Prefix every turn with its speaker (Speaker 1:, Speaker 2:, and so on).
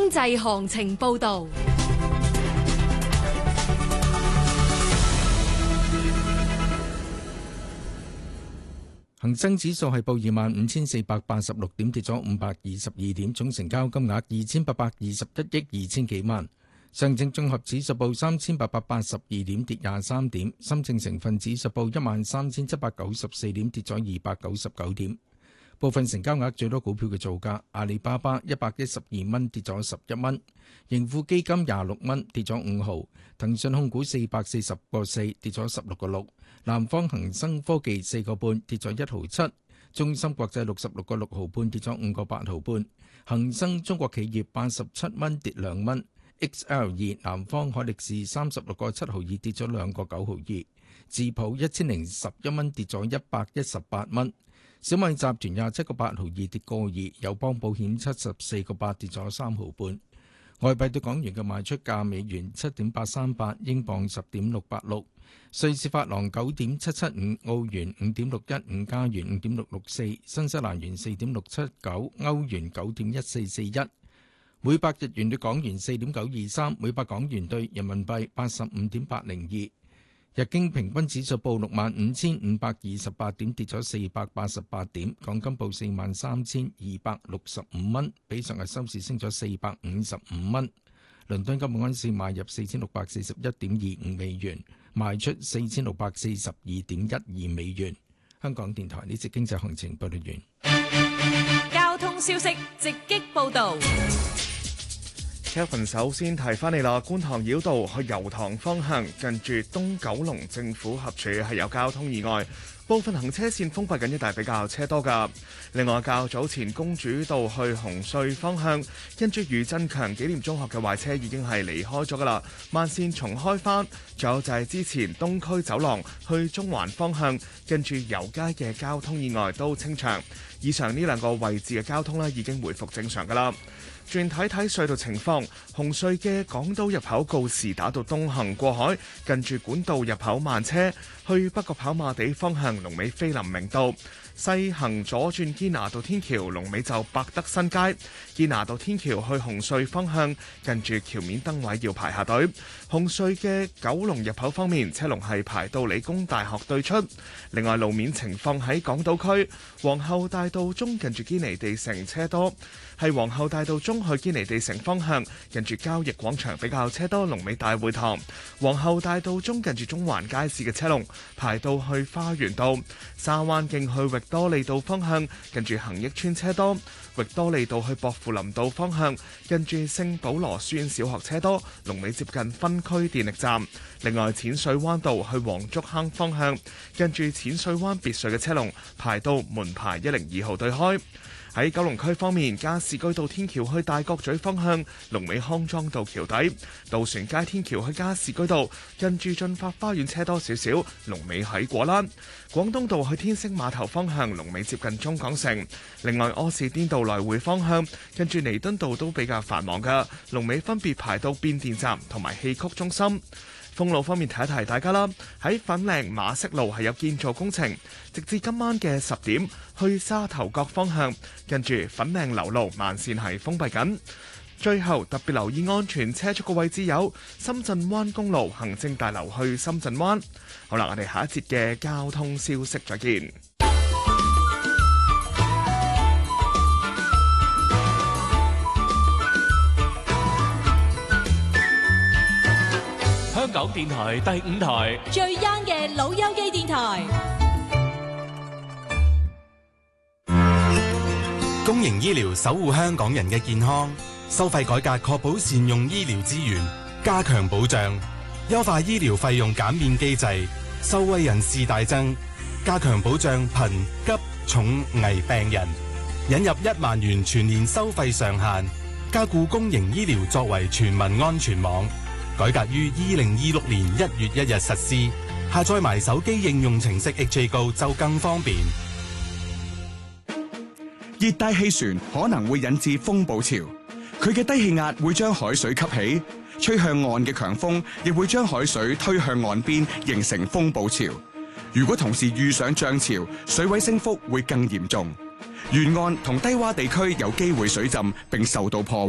Speaker 1: 濟行情報導。
Speaker 2: 恒生指數係報25,486點，跌咗522點，總成交金額2821億2000幾萬。上證綜合指數報3882點，跌23點。深證成分指數報13794點，跌咗299點。部分成交額最多股票嘅造價：阿里巴巴112蚊，跌咗11蚊；盈富基金26蚊，跌咗5毫；騰訊控股440個4，跌咗16個6；南方恒生科技4個半，跌咗1毫7；中芯國際66個6毫半，跌咗5個8毫半；恒生中國企業87蚊，跌2蚊；XL2 南方海力士36個7毫2，跌咗2個9毫2；智普1011蚊，跌咗118蚊。小米集團27個8毫2，跌個2；友邦保險74個8，跌咗3毫半。外幣對港元嘅賣出價：美元7.838，英鎊10.686，瑞士法郎9.775，澳元5.615，加元5.664，新西蘭元4.679，歐元9.1441，每百日元對港元4.923，每百港元對人民幣85.802。日經平均指數報65,528點，跌咗488點。港金報43,265蚊，比上日收市升咗455蚊。倫敦金每盎司買入4,641.25美元，賣出4,642.12美元。香港電台呢節經濟行情報道完。
Speaker 1: 交通消息直擊報導。
Speaker 3: Kevin 首先提翻你啦，觀塘繞道去油塘方向，近住東九龍政府合署係有交通意外，部分行車線封閉緊，一帶比較車多㗎。另外，較早前公主道去紅隧方向，跟住余振強紀念中學嘅壞車已經係離開咗㗎啦，慢線重開返。仲有就係之前東區走廊去中環方向，跟住油街嘅交通意外都清場。以上呢兩個位置嘅交通呢已經回復正常㗎啦。轉睇睇隧道情況，紅隧嘅港島入口告士打道東行過海，近住管道入口慢車；去北角跑馬地方向龍尾菲林明道，西行左轉堅拿道天橋龍尾就百德新街；堅拿道天橋去紅隧方向，近住橋面燈位要排下隊。紅隧嘅九龍入口方面，車龍係排到理工大學對出。另外路面情況喺港島區，皇后大道中近住堅尼地城車多，係皇后大道中去堅尼地城方向，近住交易廣場比較車多，龍尾大會堂。皇后大道中近住中環街市嘅車龍排到去花園道。沙灣徑去域多利道方向，近住恒益邨車多。域多利道去薄扶林道方向，近住聖保羅書院小學車多，龍尾接近分區電力站。另外，淺水灣道去黃竹坑方向，近住淺水灣別墅嘅車龍排到門牌102號對開。喺九龍區方面，加士居道天橋去大角咀方向，龍尾康莊道橋底；渡船街天橋去加士居道，近住進發花園車多少少，龍尾喺果欄。廣東道去天星碼頭方向，龍尾接近中港城。另外，柯士甸道來回方向，近住彌敦道都比較繁忙㗎，龍尾分別排到變電站同埋戲曲中心。封路方面提一提大家啦，喺粉嶺馬適路係有建造工程，直至今晚嘅10點，去沙頭角方向，近住粉嶺流路慢線係封閉緊。最後特別留意安全車速嘅位置有深圳灣公路行政大樓去深圳灣。好啦，我哋下一節嘅交通消息再見。
Speaker 4: 香港電台第5台
Speaker 1: 最 young 嘅老友記電台。
Speaker 5: 公營醫療守護香港人嘅健康，收費改革確保善用醫療資源，加強保障，優化醫療費用減免機制，受惠人士大增，加強保障貧急重危病人，引入1萬元全年收費上限，加固公營醫療作為全民安全網。改革於2026年1月1日實施，下載埋手機應用程式 HA Go 就更方便。
Speaker 6: 熱帶氣旋可能會引致風暴潮，佢嘅低氣壓會將海水吸起，吹向岸嘅強風亦會將海水推向岸邊，形成風暴潮。如果同時遇上漲潮，水位升幅會更嚴重，沿岸同低洼地區有機會水浸並受到破壞。